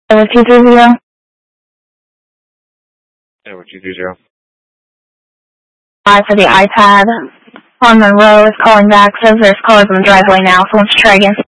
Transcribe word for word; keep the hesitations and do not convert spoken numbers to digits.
Over two three zero. Over two three zero. Hi for the iPad. On Monroe is calling back. Says there's callers in the driveway now, so let's try again.